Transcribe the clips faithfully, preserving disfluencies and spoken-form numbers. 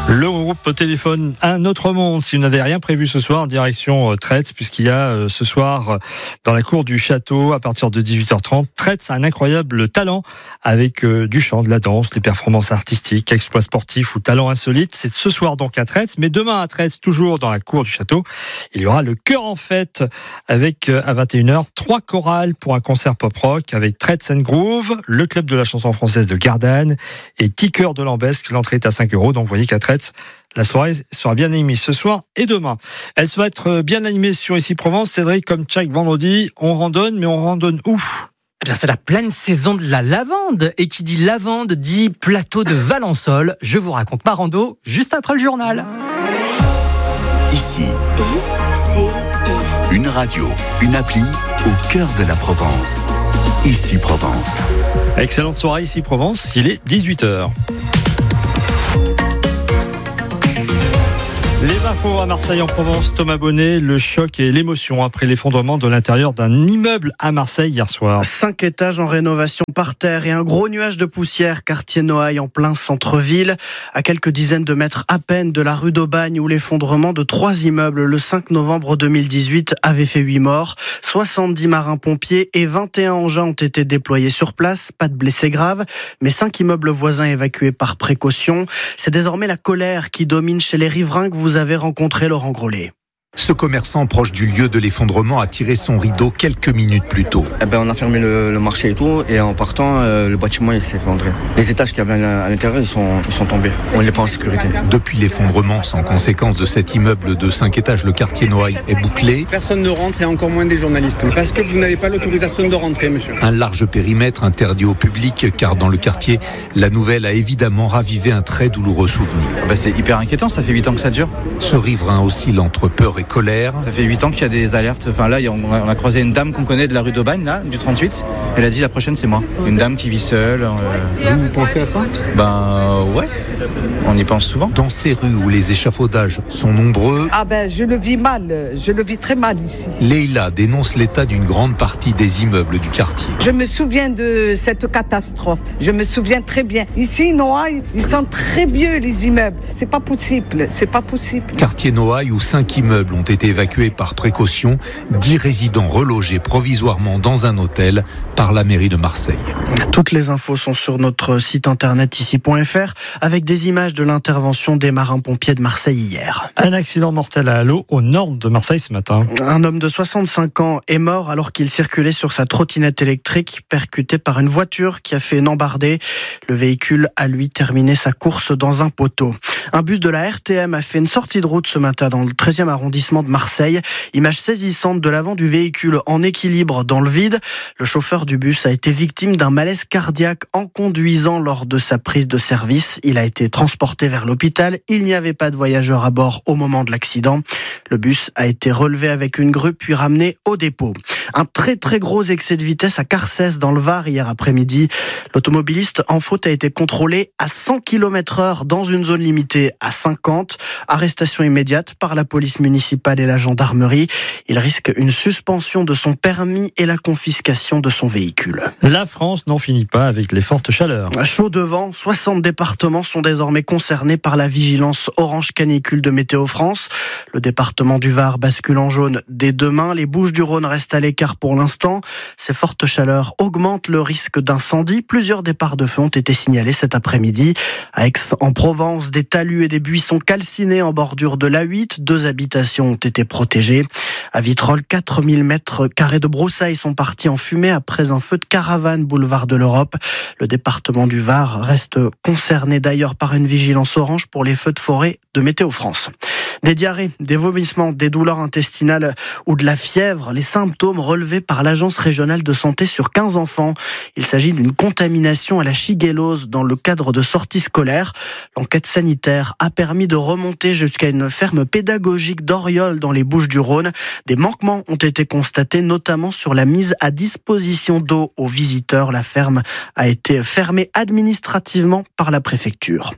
Le groupe au téléphone Un autre monde, si vous n'avez rien prévu ce soir, en direction Tretz, puisqu'il y a ce soir dans la cour du château, à partir de dix-huit heures trente, Tretz a un incroyable talent avec du chant, de la danse, des performances artistiques, exploits sportifs ou talents insolites. C'est ce soir donc à Tretz, mais demain à Tretz, toujours dans la cour du château, il y aura le Chœur en fête avec à vingt et une heures trois chorales pour un concert pop-rock avec Tretz and Groove, le club de la chanson française de Gardanne et Ticker de Lambesque. L'entrée est à cinq euros, donc vous voyez qu'à Tretz, la soirée sera bien animée ce soir et demain. Elle va être bien animée sur Ici Provence. Cédric, comme chaque vendredi, on randonne, mais on randonne où ? Eh bien, c'est la pleine saison de la lavande. Et qui dit lavande dit plateau de Valençol. Je vous raconte ma rando juste après le journal. Ici, une radio, une appli au cœur de la Provence. Ici Provence. Excellente soirée Ici Provence, il est dix-huit heures. Les infos à Marseille en Provence, Thomas Bonnet, le choc et l'émotion après l'effondrement de l'intérieur d'un immeuble à Marseille hier soir. Cinq étages en rénovation par terre et un gros nuage de poussière, quartier Noailles en plein centre-ville, à quelques dizaines de mètres à peine de la rue d'Aubagne où l'effondrement de trois immeubles le cinq novembre deux mille dix-huit avait fait huit morts. soixante-dix marins-pompiers et vingt et un engins ont été déployés sur place, pas de blessés graves, mais cinq immeubles voisins évacués par précaution. C'est désormais la colère qui domine chez les riverains que vous Vous avez rencontré Laurent Grollet. Ce commerçant proche du lieu de l'effondrement a tiré son rideau quelques minutes plus tôt. Eh ben, on a fermé le, le marché et tout, et en partant, euh, le bâtiment il s'est effondré. Les étages qu'il y avait à l'intérieur, ils sont, ils sont tombés. On n'est pas en sécurité. Depuis l'effondrement, sans conséquence de cet immeuble de cinq étages, le quartier Noailles est bouclé. Personne ne rentre et encore moins des journalistes. Parce que vous n'avez pas l'autorisation de rentrer, monsieur. Un large périmètre interdit au public, car dans le quartier, la nouvelle a évidemment ravivé un très douloureux souvenir. Ben, c'est hyper inquiétant, ça fait huit ans que ça dure. Ce riverain oscille entre peur et colère. Ça fait huit ans qu'il y a des alertes. Enfin là, on a, on a croisé une dame qu'on connaît de la rue d'Aubagne, là, du trente-huit. Elle a dit la prochaine c'est moi. Une dame qui vit seule. Euh... Vous, vous pensez à ça ? Ben ouais, on y pense souvent. Dans ces rues où les échafaudages sont nombreux. Ah ben je le vis mal, je le vis très mal ici. Leïla dénonce l'état d'une grande partie des immeubles du quartier. Je me souviens de cette catastrophe. Je me souviens très bien. Ici, Noailles, ils sont très vieux les immeubles. C'est pas possible, c'est pas possible. Quartier Noailles où cinq immeubles ont été évacués par précaution, dix résidents relogés provisoirement dans un hôtel par la mairie de Marseille. Toutes les infos sont sur notre site internet ici point f r avec des images de l'intervention des marins-pompiers de Marseille hier. Un accident mortel à l'eau au nord de Marseille ce matin. Un homme de soixante-cinq ans est mort alors qu'il circulait sur sa trottinette électrique, percuté par une voiture qui a fait une embardée. Le véhicule a lui terminé sa course dans un poteau. Un bus de la R T M a fait une sortie de route ce matin dans le treizième arrondissement de Marseille. Image saisissante de l'avant du véhicule en équilibre dans le vide. Le chauffeur du bus a été victime d'un malaise cardiaque en conduisant lors de sa prise de service. Il a été transporté vers l'hôpital. Il n'y avait pas de voyageurs à bord au moment de l'accident. Le bus a été relevé avec une grue puis ramené au dépôt. Un très très gros excès de vitesse à Carcès dans le Var hier après-midi. L'automobiliste en faute a été contrôlé à cent kilomètres heure dans une zone limitée à cinquante. Arrestation immédiate par la police municipale et la gendarmerie. Il risque une suspension de son permis et la confiscation de son véhicule. La France n'en finit pas avec les fortes chaleurs. Chaud de vent, soixante départements sont désormais concernés par la vigilance orange canicule de Météo France. Le département du Var bascule en jaune dès demain. Les Bouches-du-Rhône restent à l'écart pour l'instant. Ces fortes chaleurs augmentent le risque d'incendie. Plusieurs départs de feu ont été signalés cet après-midi. À Aix-en-Provence, des talus et des buissons calcinés en bordure de l'A huit. Deux habitations ont été protégées. À Vitrolles, quatre mille mètres carrés de broussailles sont partis en fumée après un feu de caravane boulevard de l'Europe. Le département du Var reste concerné d'ailleurs par une vigilance orange pour les feux de forêt de Météo France. Des diarrhées, des vomissements, des douleurs intestinales ou de la fièvre, les symptômes relevés par l'Agence régionale de santé sur quinze enfants. Il s'agit d'une contamination à la shigellose dans le cadre de sorties scolaires. L'enquête sanitaire a permis de remonter jusqu'à une ferme pédagogique d'Oriol dans les Bouches-du-Rhône. Des manquements ont été constatés, notamment sur la mise à disposition d'eau aux visiteurs. La ferme a été fermée administrativement par la préfecture.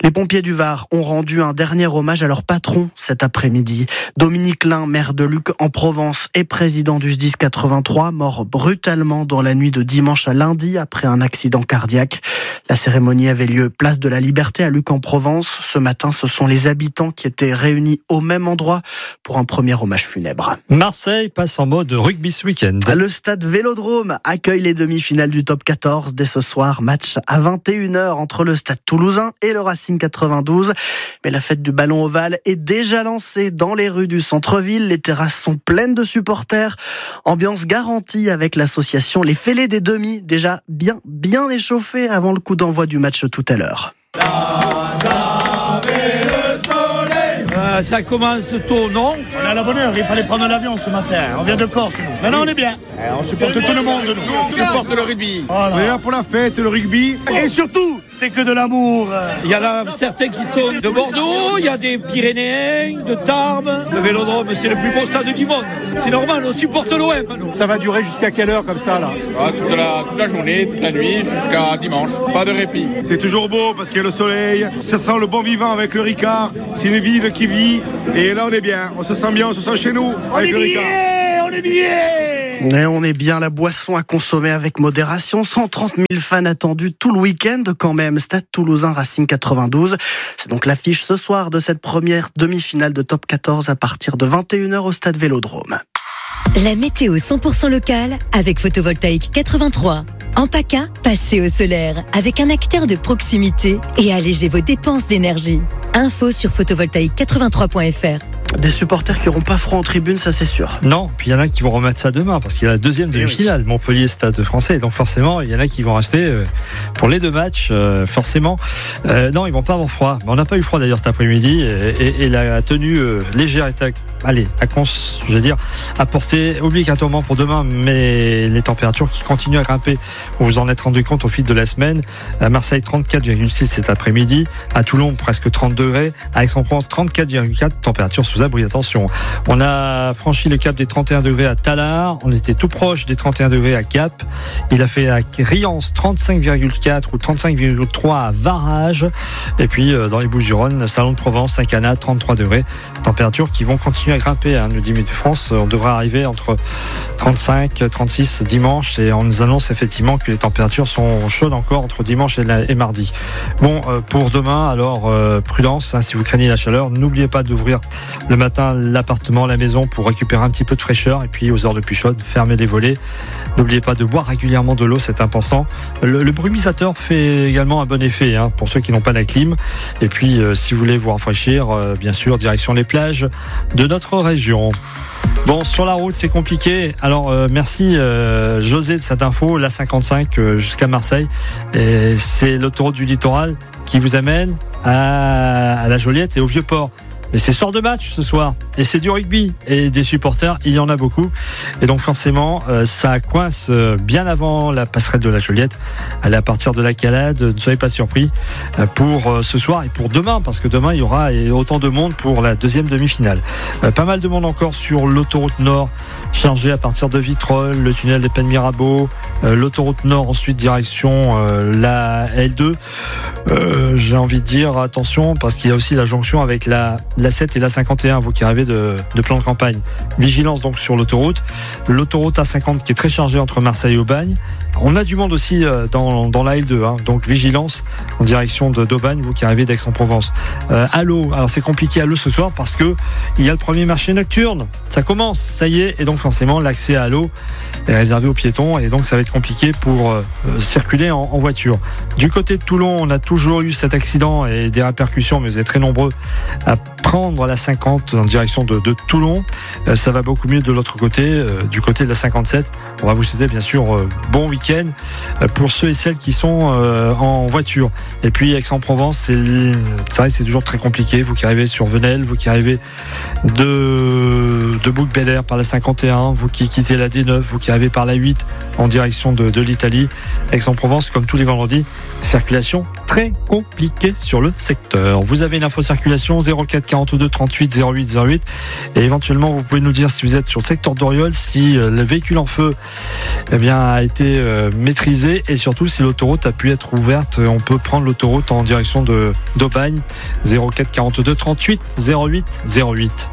Les pompiers du Var ont rendu un dernier hommage à leur patron cet après-midi. Dominique Lin, maire de Luc en Provence et président du S D I S quatre-vingt-trois, mort brutalement dans la nuit de dimanche à lundi après un accident cardiaque. La cérémonie avait lieu place de la Liberté à Luc en Provence. Ce matin, ce sont les habitants qui étaient réunis au même endroit pour un premier hommage funèbre. Marseille passe en mode rugby ce week-end. Le stade Vélodrome accueille les demi-finales du top quatorze dès ce soir. Match à vingt et une heures entre le stade toulousain et le Racing quatre-vingt-douze. Mais la fête du ballon ovale est déjà lancée dans les rues du centre-ville. Les terrasses sont pleines de supporters. Ambiance garantie avec l'association Les Fêlés des Demi, déjà bien, bien échauffés avant le coup d'envoi du match tout à l'heure. Euh, ça commence tôt, non? On est à la bonne heure, il fallait prendre l'avion ce matin. On vient de Corse, nous. Maintenant, on est bien. Eh, on supporte tout le monde, nous. On supporte le rugby. Voilà. On est là pour la fête, le rugby. Et surtout, c'est que de l'amour. Il y en a certains qui sont de Bordeaux, il y a des Pyrénéens, de Tarbes. Le Vélodrome, c'est le plus beau stade du monde. C'est normal, on supporte l'O M, nous. Ça va durer jusqu'à quelle heure comme ça, là? Ah, toute, la, toute la journée, toute la nuit, jusqu'à dimanche. Pas de répit. C'est toujours beau parce qu'il y a le soleil. Ça sent le bon vivant avec le Ricard. C'est une ville qui vit. Et là, on est bien. On se sent bien, on se sent chez nous. On avec est le Ricard. On est bien. Et on est bien, la boisson à consommer avec modération. cent trente mille fans attendus tout le week-end quand même. Stade toulousain Racing quatre-vingt-douze. C'est donc l'affiche ce soir de cette première demi-finale de top quatorze à partir de vingt et une heures au stade Vélodrome. La météo cent pour cent locale avec Photovoltaïque quatre-vingt-trois. En PACA, passez au solaire avec un acteur de proximité et allégez vos dépenses d'énergie. Info sur photovoltaïque quatre-vingt-trois point f r. Des supporters qui n'auront pas froid en tribune, ça c'est sûr. Non, puis il y en a qui vont remettre ça demain parce qu'il y a la deuxième demi-finale, oui. Montpellier Stade Français. Donc forcément, il y en a qui vont rester pour les deux matchs, euh, forcément. Euh, non, ils vont pas avoir froid. Mais on n'a pas eu froid d'ailleurs cet après-midi et, et, et la tenue euh, légère est à, allez, à cons, je veux dire, à porter obligatoirement pour demain. Mais les températures qui continuent à grimper, vous vous en êtes rendu compte au fil de la semaine. À Marseille, trente-quatre virgule six cet après-midi. À Toulon, presque trente degrés. À Aix-en-Provence, trente-quatre virgule quatre. Température sous abri. Attention, on a franchi le cap des trente et un degrés à Tallard, on était tout proche des trente et un degrés à Gap, il a fait à Riance trente-cinq virgule quatre ou trente-cinq virgule trois à Varage, et puis dans les Bouches-du-Rhône, Salon de Provence, Saint-Cana, trente-trois degrés, températures qui vont continuer à grimper, hein, nous dit Météo France, on devrait arriver entre trente-cinq, trente-six dimanche, et on nous annonce effectivement que les températures sont chaudes encore entre dimanche et, la, et mardi. Bon, euh, pour demain, alors euh, prudence, hein, si vous craignez la chaleur, n'oubliez pas d'ouvrir le matin l'appartement, la maison pour récupérer un petit peu de fraîcheur, et puis aux heures de plus chaudes, fermez les volets. N'oubliez pas de boire régulièrement de l'eau, c'est important. Le, le brumisateur fait également un bon effet, hein, pour ceux qui n'ont pas la clim. Et puis euh, si vous voulez vous rafraîchir, euh, bien sûr, direction les plages de notre région. Bon, sur la route, c'est compliqué. Alors, euh, merci euh, José de cette info, la cinquante-cinq euh, jusqu'à Marseille. Et c'est l'autoroute du littoral qui vous amène à, à la Joliette et au Vieux-Port. Mais c'est soir de match ce soir, et c'est du rugby, et des supporters, il y en a beaucoup, et donc forcément euh, ça coince euh, bien avant la passerelle de la Joliette. Allez, à partir de la Calade, ne soyez pas surpris euh, pour euh, ce soir et pour demain, parce que demain il y aura autant de monde pour la deuxième demi-finale. Euh, pas mal de monde encore sur l'autoroute Nord, chargée à partir de Vitrolles, le tunnel des Pennes Mirabeau, euh, l'autoroute Nord ensuite direction euh, la L deux. Euh, j'ai envie de dire attention, parce qu'il y a aussi la jonction avec la la sept et la cinquante et un, vous qui arrivez de, de plan de campagne. Vigilance donc sur l'autoroute. L'autoroute A cinquante qui est très chargée entre Marseille et Aubagne. On a du monde aussi dans, dans la L deux, hein, donc vigilance en direction de, d'Aubagne, vous qui arrivez d'Aix-en-Provence. Euh, à l'eau, alors c'est compliqué à l'eau ce soir parce que il y a le premier marché nocturne. Ça commence, ça y est, et donc forcément l'accès à l'eau est réservé aux piétons, et donc ça va être compliqué pour euh, circuler en, en voiture. Du côté de Toulon, on a toujours eu cet accident et des répercussions, mais vous êtes très nombreux à prendre la cinquante en direction de, de Toulon. Euh, ça va beaucoup mieux de l'autre côté, euh, du côté de la cinquante-sept. On va vous souhaiter bien sûr euh, bon week-end euh, pour ceux et celles qui sont euh, en voiture. Et puis Aix-en-Provence, c'est, c'est vrai que c'est toujours très compliqué. Vous qui arrivez sur Venelle, vous qui arrivez de, de Bouc-Bel-Air par la cinquante et un, vous qui quittez la D neuf, vous qui arrivez par la huit en direction de, de l'Italie. Aix-en-Provence, comme tous les vendredis, circulation très compliquée sur le secteur. Vous avez l'info circulation zéro quatre quarante-deux trente-huit zéro huit zéro huit, et éventuellement vous pouvez nous dire si vous êtes sur le secteur d'Oriol, si le véhicule en feu eh bien, a été euh, maîtrisé et surtout si l'autoroute a pu être ouverte, on peut prendre l'autoroute en direction de d'Aubagne. zéro quatre quarante-deux trente-huit zéro huit zéro huit.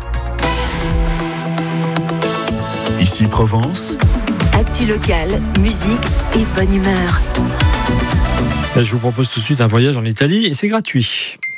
Ici Provence. Actu locale, musique et bonne humeur. Là, je vous propose tout de suite un voyage en Italie et c'est gratuit.